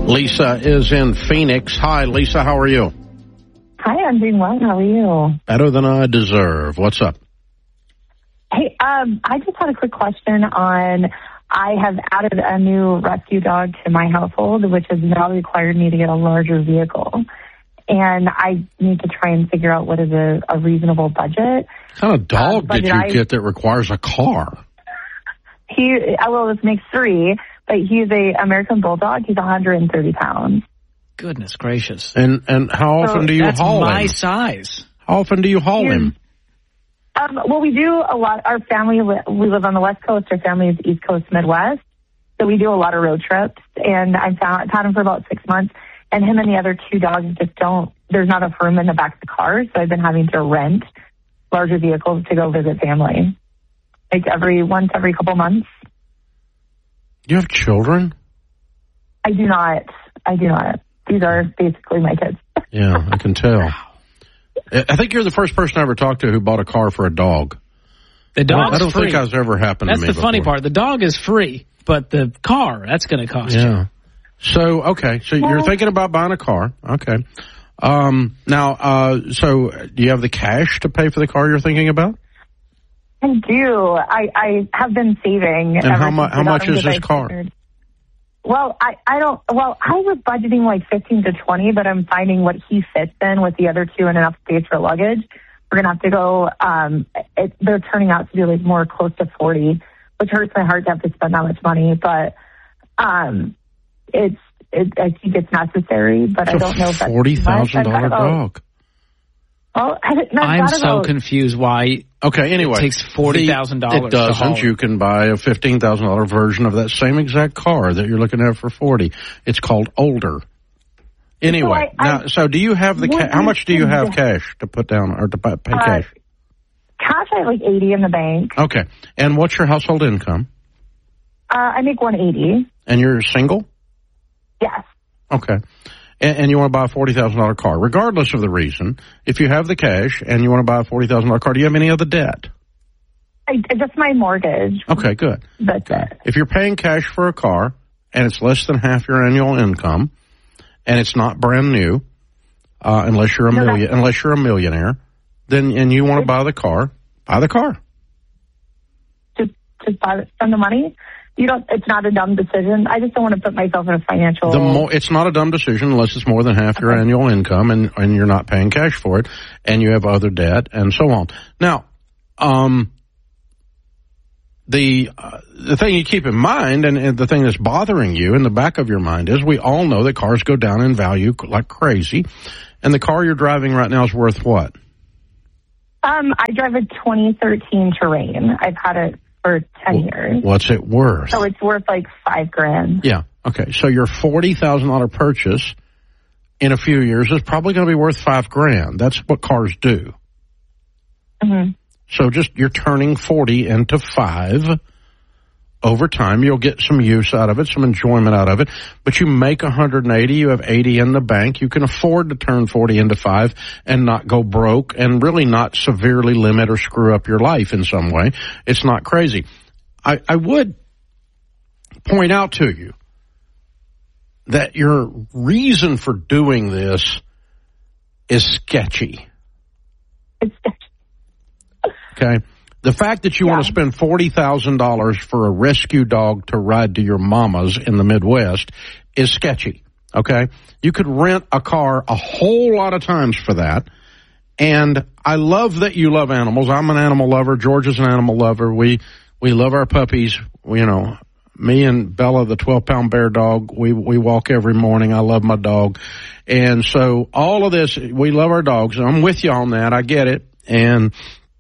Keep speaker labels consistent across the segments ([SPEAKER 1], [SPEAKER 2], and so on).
[SPEAKER 1] Lisa is in Phoenix. Hi, Lisa. How are you?
[SPEAKER 2] Hi, I'm doing well. How are you?
[SPEAKER 1] Better than I deserve. What's up?
[SPEAKER 2] Hey, I just had a quick question on, I have added a new rescue dog to my household, which has now required me to get a larger vehicle. And I need to try and figure out what is a reasonable budget.
[SPEAKER 1] What kind of dog did you get that requires a car?
[SPEAKER 2] This makes 3, but he's a American Bulldog. He's 130 pounds.
[SPEAKER 3] Goodness gracious.
[SPEAKER 1] And how often do you haul him?
[SPEAKER 3] That's my size.
[SPEAKER 1] How often do you haul him?
[SPEAKER 2] Well, we do a lot. Our family, we live on the West Coast. Our family is East Coast, Midwest. So we do a lot of road trips. And I've had him for about 6 months. And him and the other 2 dogs there's not enough room in the back of the car. So I've been having to rent larger vehicles to go visit family. Like once every couple months.
[SPEAKER 1] You have children?
[SPEAKER 2] I do not. These are basically my kids.
[SPEAKER 1] Yeah, I can tell. I think you're the first person I ever talked to who bought a car for a dog.
[SPEAKER 3] The dog's
[SPEAKER 1] I don't
[SPEAKER 3] free.
[SPEAKER 1] think that's ever happened to me before.
[SPEAKER 3] That's the funny part. The dog is free, but the car, that's going to cost you.
[SPEAKER 1] So, okay. So you're thinking about buying a car. Okay. So do you have the cash to pay for the car you're thinking about?
[SPEAKER 2] I do. I have been saving.
[SPEAKER 1] And how much is this car?
[SPEAKER 2] Well, I was budgeting like 15 to 20, but I'm finding what he fits in with the other 2 and enough space for luggage. We're going to have to go, they're turning out to be like more close to 40, which hurts my heart to have to spend that much money, but, I think it's necessary, but I don't know if that's
[SPEAKER 1] $40,000 dog.
[SPEAKER 2] Well,
[SPEAKER 3] I'm so confused why.
[SPEAKER 1] Okay, anyway.
[SPEAKER 3] It takes $40,000.
[SPEAKER 1] It doesn't. You can buy a $15,000 version of that same exact car that you're looking at for $40,000. It's called Older. Anyway, so do you have how much do you have cash to put down or to pay cash?
[SPEAKER 2] Cash, I have like $80 in the bank.
[SPEAKER 1] Okay. And what's your household income?
[SPEAKER 2] I make $180.
[SPEAKER 1] And you're single?
[SPEAKER 2] Yes.
[SPEAKER 1] Okay. And you want to buy a $40,000 car, regardless of the reason. If you have the cash and you want to buy a $40,000 car, do you have any other debt?
[SPEAKER 2] Just my mortgage.
[SPEAKER 1] Okay, good.
[SPEAKER 2] That's it.
[SPEAKER 1] If you're paying cash for a car and it's less than half your annual income and it's not brand new, unless you're a millionaire, then and you want to buy the car, buy the car.
[SPEAKER 2] Just spend the money. It's not a dumb decision. I just don't want to put myself in a financial...
[SPEAKER 1] It's not a dumb decision unless it's more than half your annual income and you're not paying cash for it and you have other debt and so on. Now, the thing you keep in mind and the thing that's bothering you in the back of your mind is we all know that cars go down in value like crazy. And the car you're driving right now is worth what?
[SPEAKER 2] I drive a 2013 Terrain. I've had it for 10 years.
[SPEAKER 1] What's it worth?
[SPEAKER 2] So it's worth like $5,000.
[SPEAKER 1] Yeah. Okay. So your $40,000 purchase in a few years is probably going to be worth $5,000. That's what cars do.
[SPEAKER 2] Mm-hmm.
[SPEAKER 1] So you're turning 40 into 5. Over time, you'll get some use out of it, some enjoyment out of it. But you make 180, you have 80 in the bank. You can afford to turn 40 into 5 and not go broke and really not severely limit or screw up your life in some way. It's not crazy. I would point out to you that your reason for doing this is sketchy.
[SPEAKER 2] It's sketchy.
[SPEAKER 1] Okay? The fact that you want to spend $40,000 for a rescue dog to ride to your mama's in the Midwest is sketchy, okay? You could rent a car a whole lot of times for that, and I love that you love animals. I'm an animal lover. George is an animal lover. We love our puppies. Me and Bella, the 12-pound bear dog, we walk every morning. I love my dog. And so all of this, we love our dogs. I'm with you on that. I get it. And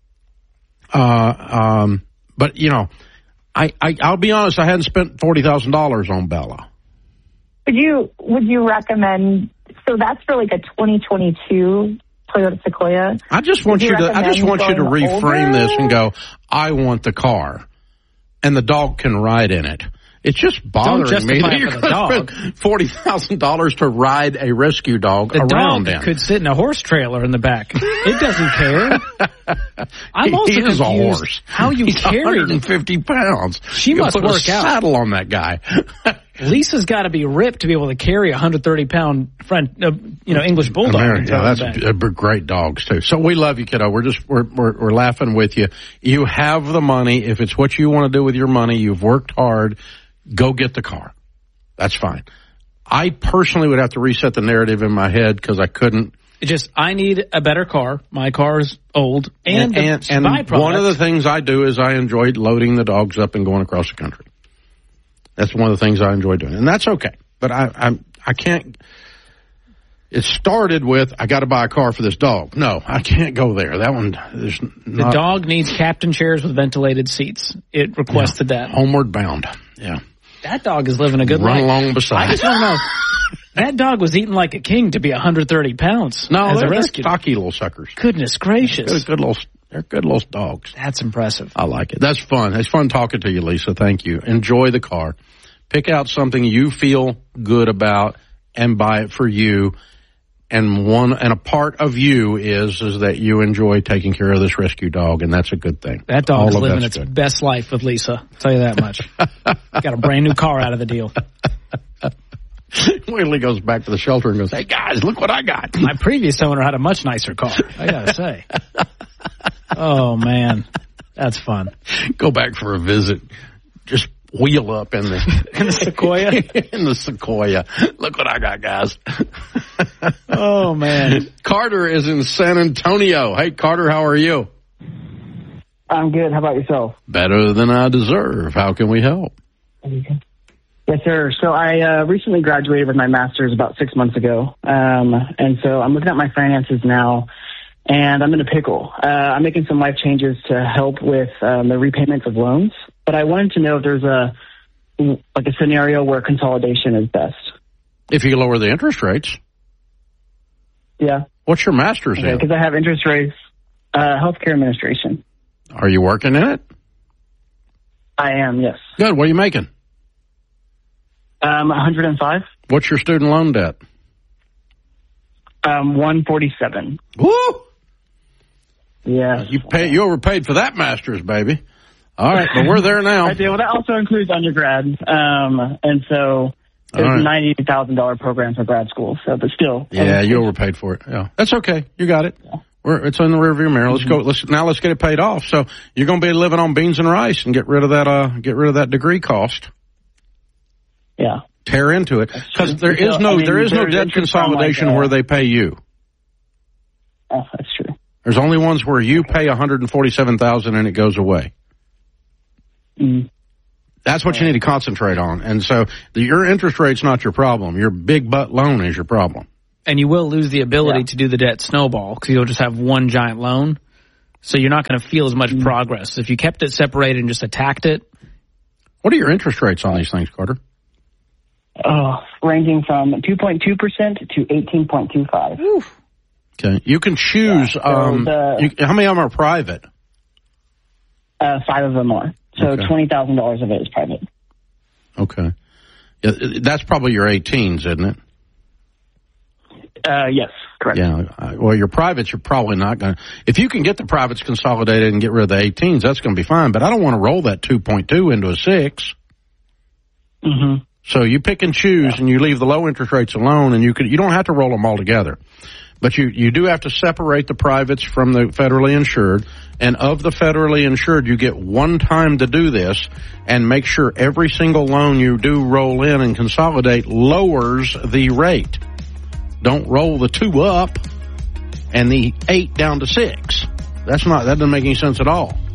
[SPEAKER 1] but I'll be honest, I hadn't spent $40,000 on Bella.
[SPEAKER 2] Would you recommend, so that's for like a 2022 Toyota Sequoia? I just want you to
[SPEAKER 1] reframe this and go, I want the car and the dog can ride in it. It's just bothering me that you're going to spend $40,000 to ride a rescue dog around him.
[SPEAKER 3] The dog could sit in a horse trailer in the back. It doesn't care. I'm also confused
[SPEAKER 1] a horse.
[SPEAKER 3] How you
[SPEAKER 1] He's
[SPEAKER 3] carry
[SPEAKER 1] 150 pounds.
[SPEAKER 3] She must
[SPEAKER 1] put
[SPEAKER 3] work
[SPEAKER 1] a
[SPEAKER 3] out.
[SPEAKER 1] Saddle on that guy.
[SPEAKER 3] Lisa's got to be ripped to be able to carry a 130-pound English bulldog.
[SPEAKER 1] Yeah, that's great dogs too. So we love you, kiddo. We're laughing with you. You have the money. If it's what you want to do with your money, you've worked hard. Go get the car. That's fine. I personally would have to reset the narrative in my head because I couldn't.
[SPEAKER 3] I need a better car. My car is old. And
[SPEAKER 1] one of the things I do is I enjoy loading the dogs up and going across the country. That's one of the things I enjoy doing. And that's okay. But I can't. It started with, I got to buy a car for this dog. No, I can't go there. That one is not.
[SPEAKER 3] The dog needs captain chairs with ventilated seats. It requested that.
[SPEAKER 1] Homeward bound. Yeah.
[SPEAKER 3] That dog is living a good life.
[SPEAKER 1] Run along beside.
[SPEAKER 3] I just want to know. That dog was eating like a king to be 130 pounds.
[SPEAKER 1] No, they're stocky little suckers.
[SPEAKER 3] Goodness gracious.
[SPEAKER 1] They're good little dogs.
[SPEAKER 3] That's impressive.
[SPEAKER 1] I like it. That's fun. It's fun talking to you, Lisa. Thank you. Enjoy the car. Pick out something you feel good about and buy it for you. And a part of you is that you enjoy taking care of this rescue dog, and that's a good thing.
[SPEAKER 3] That dog is living its best life with Lisa. I'll tell you that much. Got a brand new car out of the deal.
[SPEAKER 1] Wheatley goes back to the shelter and goes, "Hey guys, look what I got."
[SPEAKER 3] My previous owner had a much nicer car, I gotta say. Oh man, that's fun.
[SPEAKER 1] Go back for a visit. Just wheel up in the
[SPEAKER 3] Sequoia.
[SPEAKER 1] In the Sequoia. Look what I got, guys.
[SPEAKER 3] Oh man.
[SPEAKER 1] Carter is in San Antonio. Hey Carter, how are you?
[SPEAKER 4] I'm good. How about yourself?
[SPEAKER 1] Better than I deserve. How can we help?
[SPEAKER 4] Yes, sir. So I recently graduated with my master's about 6 months ago. And so I'm looking at my finances now, and I'm in a pickle. I'm making some life changes to help with the repayments of loans. But I wanted to know if there's a scenario where consolidation is best.
[SPEAKER 1] If you lower the interest rates.
[SPEAKER 4] Yeah.
[SPEAKER 1] What's your master's in?
[SPEAKER 4] Because I have interest rates, healthcare administration.
[SPEAKER 1] Are you working in it?
[SPEAKER 4] I am, yes.
[SPEAKER 1] Good. What are you making?
[SPEAKER 4] 105.
[SPEAKER 1] What's your student loan debt?
[SPEAKER 4] 147.
[SPEAKER 1] Woo!
[SPEAKER 4] Yeah.
[SPEAKER 1] You overpaid for that master's, baby. All right, but we're there now.
[SPEAKER 4] I do. Well, that also includes undergrad. And so there's a $90,000 program for grad school. So, but still.
[SPEAKER 1] Yeah, you overpaid for it. Yeah. That's okay. You got it. Yeah. It's in the rearview mirror. Let's go. Let's get it paid off. So you're going to be living on beans and rice and get rid of that degree cost.
[SPEAKER 4] Yeah.
[SPEAKER 1] Tear into it because there is no debt consolidation where they pay you.
[SPEAKER 4] Oh, that's true.
[SPEAKER 1] There's only ones where you pay $147,000 and it goes away.
[SPEAKER 4] Mm.
[SPEAKER 1] That's what you need to concentrate on. And so your interest rate's not your problem. Your big butt loan is your problem.
[SPEAKER 3] And you will lose the ability to do the debt snowball because you'll just have one giant loan. So you're not going to feel as much progress. If you kept it separated and just attacked it.
[SPEAKER 1] What are your interest rates on these things, Carter?
[SPEAKER 4] Ranging from 2.2% to 18.25%.
[SPEAKER 1] Okay. You can choose. How many of them are private?
[SPEAKER 4] 5 of them are. So $20,000 of it is private.
[SPEAKER 1] Okay. Yeah, that's probably your 18s, isn't it?
[SPEAKER 4] Yes, correct.
[SPEAKER 1] Yeah. Well, your privates, you're probably not going to. If you can get the privates consolidated and get rid of the 18s, that's going to be fine. But I don't want to roll that 2.2 into a 6.
[SPEAKER 4] Mm-hmm.
[SPEAKER 1] So you pick and choose, and you leave the low interest rates alone, and you don't have to roll them all together. But you do have to separate the privates from the federally insured. And of the federally insured, you get one time to do this and make sure every single loan you do roll in and consolidate lowers the rate. Don't roll the 2 up and the 8 down to 6. That doesn't make any sense at all.